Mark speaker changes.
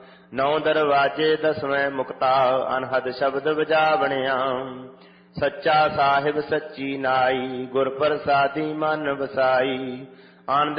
Speaker 1: ਨੌ ਦਰਵਾਜੇ ਦਸਵੇਂ ਮੁਕਤਾ ਅਨਹਦ ਸ਼ਬਦ ਵਜਾਵਣਿਆ। ਸੱਚਾ ਸਾਹਿਬ ਸੱਚੀ ਨਾਈ ਗੁਰ ਪ੍ਰਸਾਦੀ ਮਨ ਵਸਾਈ। ਆਨੰਦ